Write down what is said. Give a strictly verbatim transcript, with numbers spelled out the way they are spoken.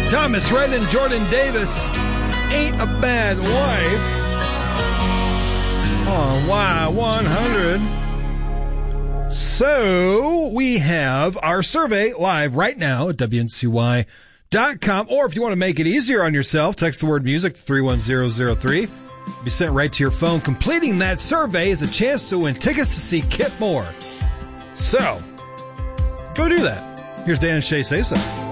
Thomas Rhett and Jordan Davis, Ain't a Bad Wife. On Y one hundred. So we have our survey live right now at W N C Y dot com. Or if you want to make it easier on yourself, text the word music to three one zero zero three. Be sent right to your phone. Completing that survey is a chance to win tickets to see Kip Moore. So, go do that. Here's Dan and Shay Say So.